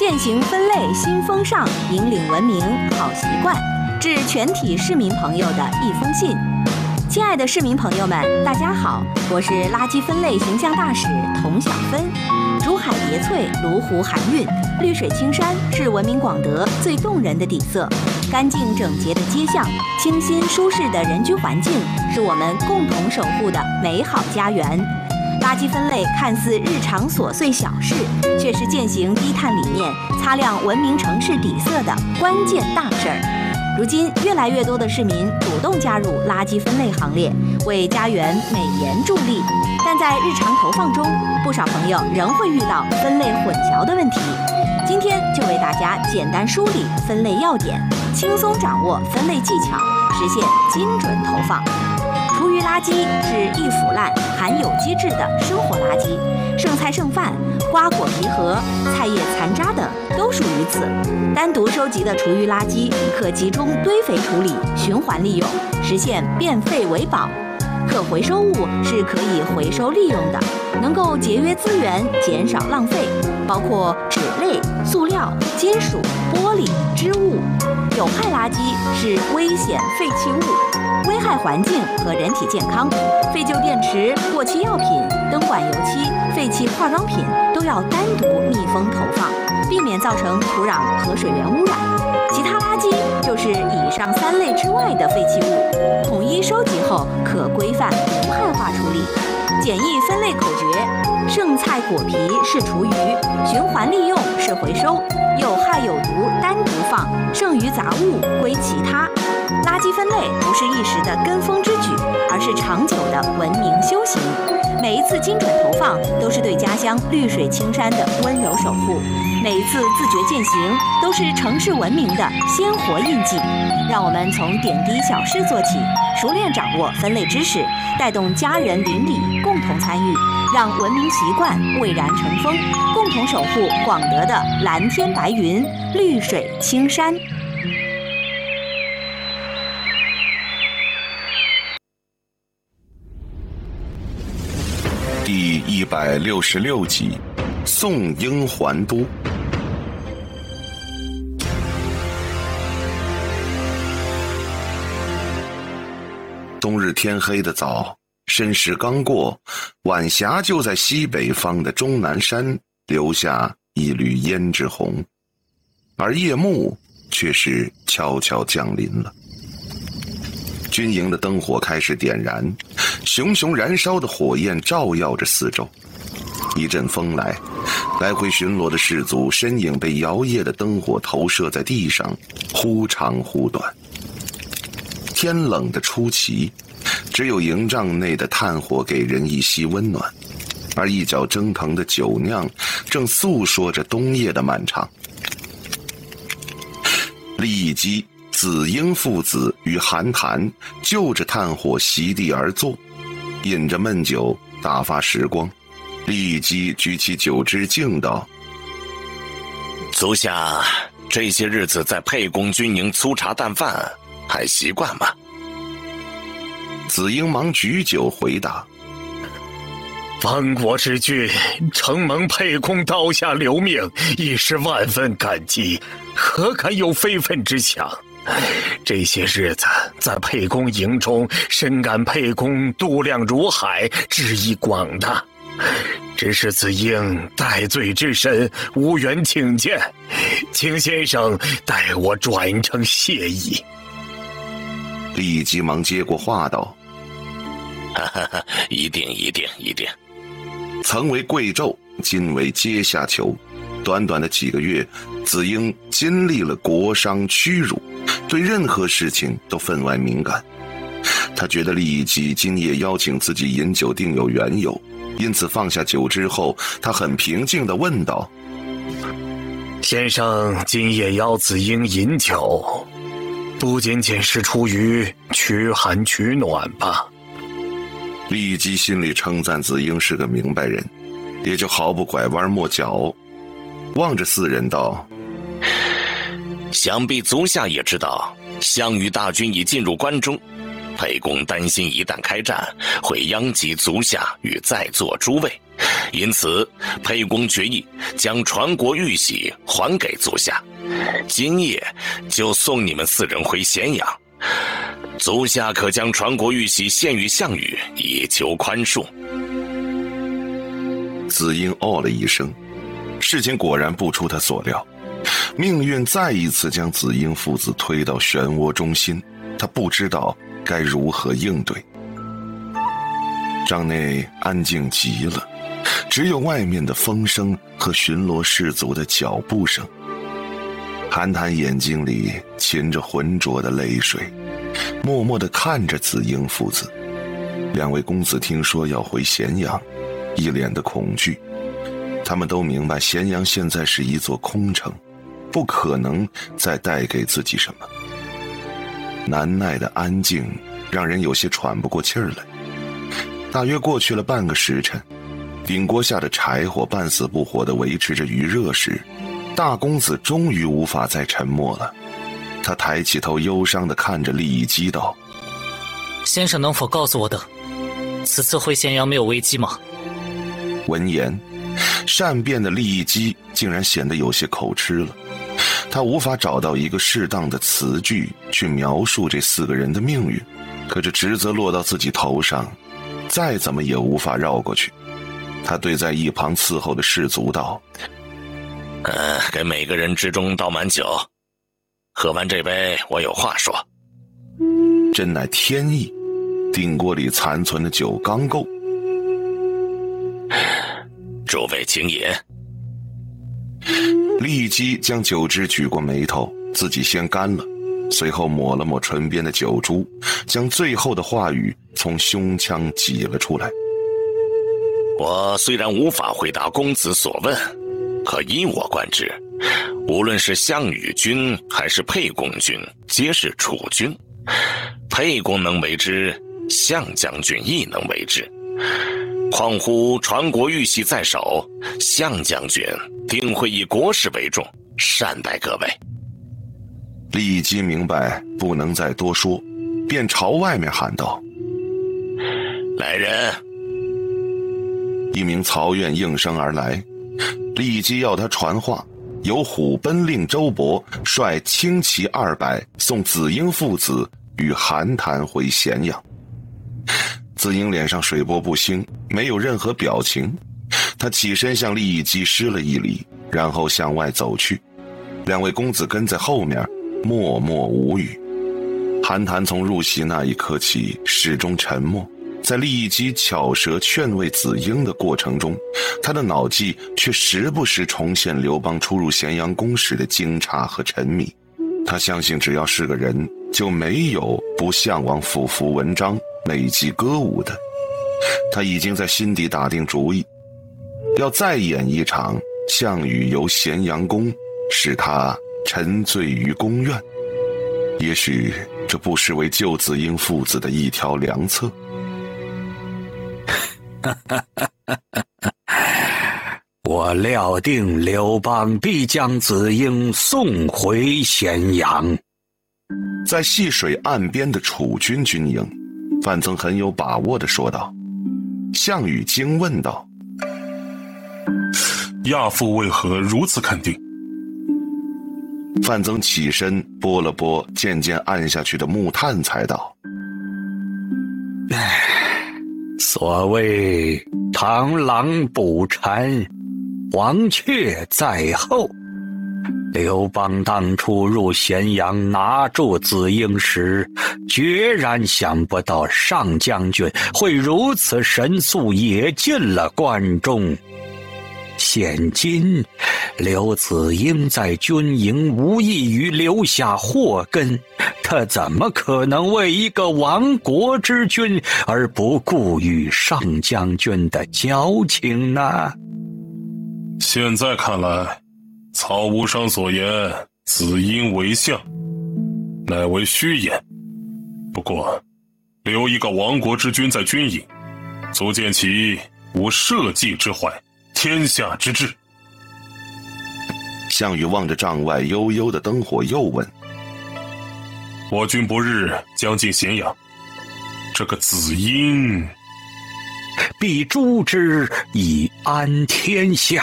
践行分类新风尚，引领文明好习惯，致全体市民朋友的一封信。亲爱的市民朋友们，大家好，我是垃圾分类形象大使童小芬。竹海叠翠，芦湖含韵，绿水青山是文明广德最动人的底色。干净整洁的街巷，清新舒适的人居环境，是我们共同守护的美好家园。垃圾分类看似日常琐碎小事，却是践行低碳理念、擦亮文明城市底色的关键大事儿。如今，越来越多的市民主动加入垃圾分类行列，为家园美颜助力。但在日常投放中，不少朋友仍会遇到分类混淆的问题。今天就为大家简单梳理分类要点，轻松掌握分类技巧，实现精准投放。厨余垃圾是易腐烂、含有机质的生活垃圾，剩菜剩饭、瓜果皮核、菜叶残渣等都属于此。单独收集的厨余垃圾可集中堆肥处理、循环利用，实现变废为宝。可回收物是可以回收利用的，能够节约资源、减少浪费，包括纸类、塑料、金属、玻璃、织物。有害垃圾是危险废弃物，危害环境和人体健康。废旧电池、过期药品、灯管油漆、废弃化妆品都要单独密封投放，避免造成土壤和水源污染。其他垃圾就是以上3类之外的废弃物，统一收集后可规范无害化处理。简易分类口诀：剩菜果皮是厨余，循环利用是回收，有害有毒单独放，剩余杂物归其他。垃圾分类不是一时的跟风之举，而是长久的文明修行。每一次精准投放都是对家乡绿水青山的温柔守护，每一次自觉践行都是城市文明的鲜活印记。让我们从点滴小事做起，熟练掌握分类知识，带动家人邻里共同参与，让文明习惯蔚然成风，共同守护广德的蓝天白云、绿水青山。 第166集，宋英还都。冬日天黑的早，申时刚过，晚霞就在西北方的终南山留下一缕胭脂红，而夜幕却是悄悄降临了。军营的灯火开始点燃，熊熊燃烧的火焰照耀着四周。一阵风来，来回巡逻的士卒身影被摇曳的灯火投射在地上，忽长忽短。天冷的出奇，只有营帐内的炭火给人一息温暖，而一脚蒸腾的酒酿正诉说着冬夜的漫长。李基、子婴父子与韩谈就着炭火席地而坐，饮着闷酒打发时光。李基举起酒支敬道： 足下这些日子在沛公军营粗茶淡饭还习惯吗？ 子婴忙举酒回答： 亡国之君承蒙沛公刀下留命，已是万分感激，何敢有非分之想。这些日子在沛公营中，深感沛公度量如海，志意广大，只是子婴戴罪之身，无缘请见，请先生代我转呈谢意。 李急忙接过话道： 一定。 曾为贵胄，今为阶下囚，短短的几个月，子婴经历了国伤屈辱，对任何事情都分外敏感。他觉得李吉今夜邀请自己饮酒定有缘由，因此放下酒之后，他很平静地问道： 先生今夜邀子婴饮酒，不仅仅是出于驱寒取暖吧？ 李基心里称赞子婴是个明白人，也就毫不拐弯抹角，望着四人道： 想必足下也知道，项羽大军已进入关中，沛公担心一旦开战，会殃及足下与在座诸位， 因此沛公决意将传国玉玺还给足下，今夜就送你们4人回咸阳。足下可将传国玉玺献与项羽，以求宽恕。 子婴哦了一声，事情果然不出他所料，命运再一次将子婴父子推到漩涡中心，他不知道该如何应对。帐内安静极了，只有外面的风声和巡逻士卒的脚步声。韩谈眼睛里噙着浑浊的泪水，默默地看着子婴父子。2位公子听说要回咸阳，一脸的恐惧。他们都明白咸阳现在是一座空城，不可能再带给自己什么。难耐的安静让人有些喘不过气儿来。大约过去了半个时辰，顶锅下的柴火半死不活地维持着余热时，大公子终于无法再沉默了。他抬起头，忧伤地看着利益基道：“ 先生能否告诉我等，此次回咸阳没有危机吗？” 闻言，善变的利益基竟然显得有些口吃了。他无法找到一个适当的词句去描述这4个人的命运，可这职责落到自己头上，再怎么也无法绕过去。他对在一旁伺候的士卒道：“ 给每个人之中倒满酒，喝完这杯我有话说。” 真乃天意，鼎锅里残存的酒刚够。 诸位请饮。 利基将酒汁举过眉头，自己先干了，随后抹了抹唇边的酒珠，将最后的话语从胸腔挤了出来：“ 我虽然无法回答公子所问，可依我观之，无论是项羽军还是沛公军，皆是楚军。沛公能为之，项将军亦能为之。况乎传国玉玺在手，项将军定会以国事为重，善待各位。” 利基明白不能再多说，便朝外面喊道：“ 来人！” 一名曹院应声而来，利基要他传话，由虎贲令周勃率轻骑200送子婴父子与韩谈回咸阳。子婴脸上水波不兴，没有任何表情。他起身向利益基施了一礼，然后向外走去。2位公子跟在后面，默默无语。韩谈从入席那一刻起始终沉默，在利益基巧舌劝慰子婴的过程中，他的脑际却时不时重现刘邦初入咸阳宫时的惊诧和沉迷。他相信只要是个人，就没有不向往俯伏文章、美伎歌舞的。他已经在心底打定主意，要再演一场项羽游咸阳宫，使他沉醉于宫苑。也许这不失为救子婴父子的一条良策。 我料定刘邦必将子婴送回咸阳。 在细水岸边的楚军军营，范增很有把握地说道。项羽惊问道：“ 亚父为何如此肯定？” 范增起身拨了拨渐渐暗下去的木炭，才道：“ 所谓螳螂捕蝉，黄雀在后。刘邦当初入咸阳拿住子婴时，决然想不到上将军会如此神速也进了关中。现今刘子婴在军营无异于留下祸根，他怎么可能为一个亡国之君而不顾与上将军的交情呢？ 现在看来，曹无伤所言子婴为相，乃为虚言。不过留一个亡国之君在军营，足见其无社稷之怀，天下之志。 项羽望着帐外悠悠的灯火，又问：“ 我军不日将进咸阳，这个子婴……” 必诛之以安天下。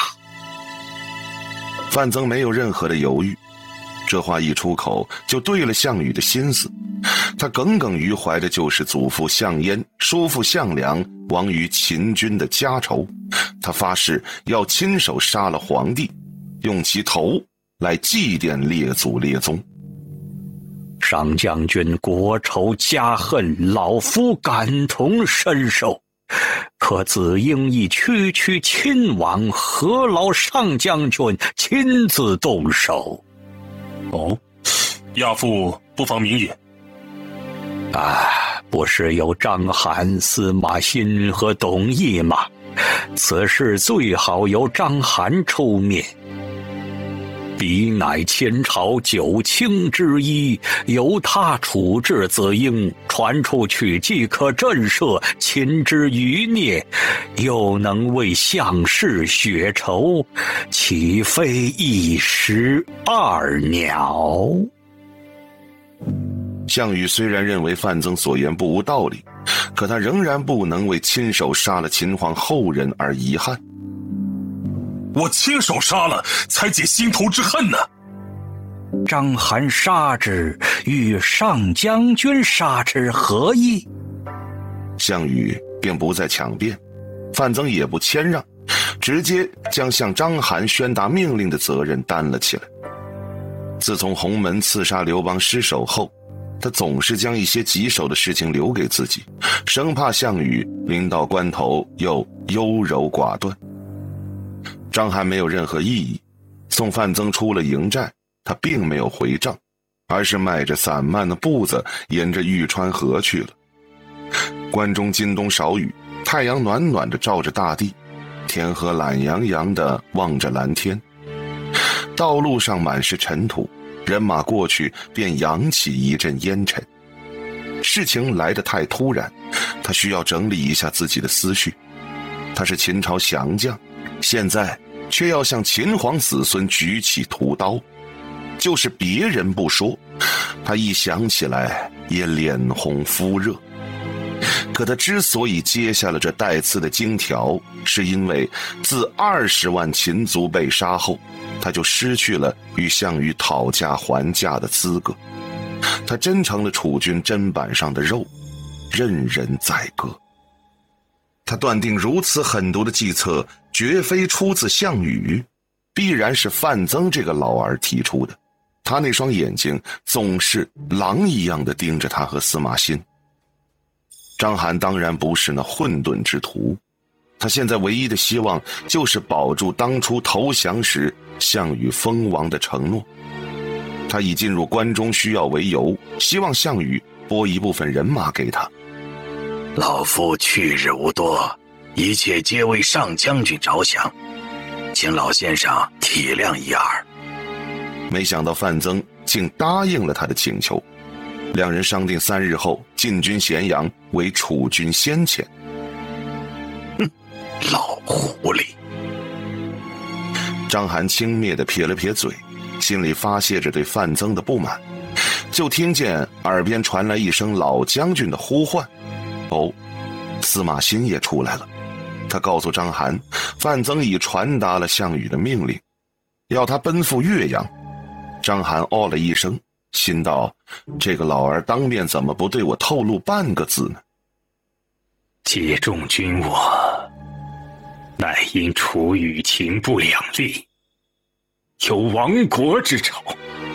范增没有任何的犹豫，这话一出口就对了项羽的心思。他耿耿于怀的就是祖父项燕叔父项梁亡于秦军的家仇，他发誓要亲手杀了皇帝，用其头来祭奠列祖列宗。 上将军国仇家恨，老夫感同身受。可子婴亦区区亲王，何劳上将军亲自动手？ 哦，亚父不妨明言。 不是有章邯、司马欣和董翳吗？此事最好由章邯出面。彼乃前朝九卿之一，由他处置子婴，传出去既可震慑秦之余孽，又能为项氏雪仇，岂非一石二鸟？ 项羽虽然认为范增所言不无道理，可他仍然不能为亲手杀了秦皇后人而遗憾。 我亲手杀了，才解心头之恨呢。 章邯杀之，与上将军杀之何异？ 项羽便不再强辩，范增也不谦让，直接将向章邯宣达命令的责任担了起来。自从鸿门刺杀刘邦失手后，他总是将一些棘手的事情留给自己，生怕项羽临到关头又优柔寡断。章邯没有任何异议，送范增出了营寨，他并没有回帐，而是迈着散漫的步子沿着玉川河去了。关中今冬少雨，太阳暖暖地照着大地，天河懒洋洋地望着蓝天。道路上满是尘土，人马过去便扬起一阵烟尘。事情来得太突然，他需要整理一下自己的思绪。他是秦朝降将，现在却要向秦皇子孙举起屠刀，就是别人不说，他一想起来也脸红肤热。可他之所以接下了这带刺的荆条，是因为自20万秦族被杀后，他就失去了与项羽讨价还价的资格，他真成了楚军砧板上的肉，任人宰割。他断定如此狠毒的计策绝非出自项羽，必然是范增这个老儿提出的。他那双眼睛总是狼一样的盯着他和司马欣。章邯当然不是那混沌之徒，他现在唯一的希望就是保住当初投降时项羽封王的承诺。他以进入关中需要为由，希望项羽拨一部分人马给他。 老夫去日无多，一切皆为上将军着想，请老先生体谅一二。 没想到范增竟答应了他的请求，两人商定3日后进军咸阳，为楚军先遣。 老狐狸！ 章邯轻蔑地撇了撇嘴，心里发泄着对范增的不满，就听见耳边传来一声老将军的呼唤。司马欣也出来了。他告诉章邯，范增已传达了项羽的命令，要他奔赴岳阳。章邯哦了一声，心道：这个老儿当面怎么不对我透露半个字呢？ 接众君我，乃因楚与秦不两立，有亡国之仇。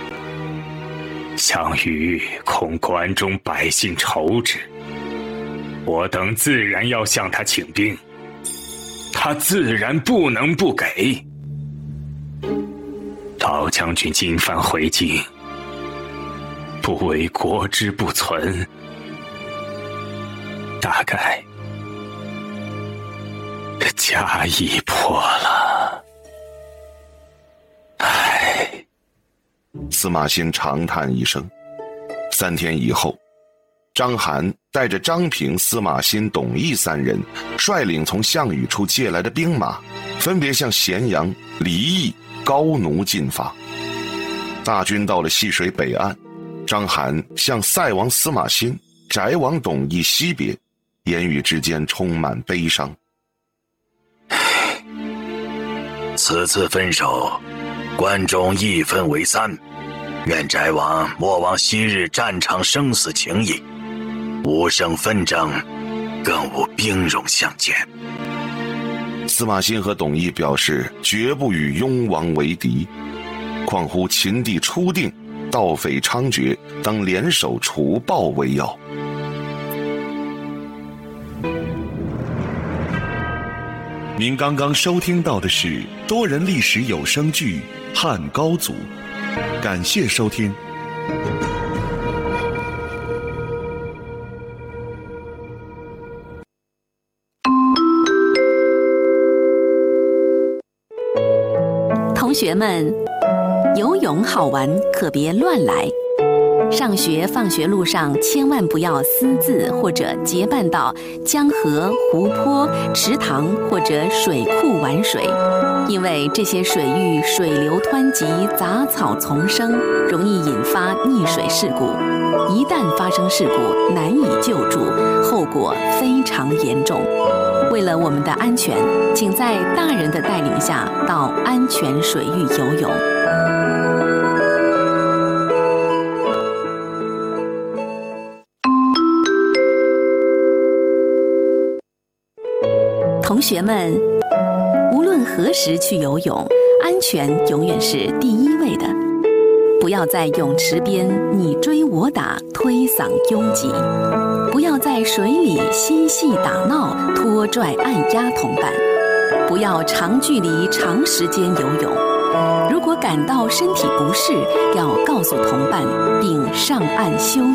项羽恐关中百姓仇之，我等自然要向他请兵，他自然不能不给。老将军今番回京，不为国之不存，大概家已破了。唉。 司马欣长叹一声。3天以后，章邯带着张平、司马欣、董翳3人，率领从项羽处借来的兵马，分别向咸阳、离邑、高奴进发。大军到了溪水北岸，章邯向塞王司马欣、翟王董翳惜别， 言语之间充满悲伤。 此次分手，关中一分为三，愿翟王莫忘昔日战场生死情谊，无生纷争，更无兵戎相见。 司马欣和董翳表示绝不与雍王为敌，况乎秦地初定，盗匪猖獗，当联手除暴为要。 您刚刚收听到的是多人历史有声剧《汉高祖》，感谢收听。 同学们，游泳好玩，可别乱来。上学放学路上千万不要私自或者结伴到江河、湖泊、池塘或者水库玩水，因为这些水域水流湍急，杂草丛生，容易引发溺水事故。一旦发生事故，难以救助，后果非常严重。为了我们的安全，请在大人的带领下到安全水域游泳。同学们，无论何时去游泳，安全永远是第一位的。不要在泳池边你追我打，推搡拥挤；不要在水里嬉戏打闹，拖拽按压同伴；不要长距离长时间游泳。如果感到身体不适，要告诉同伴并上岸休息。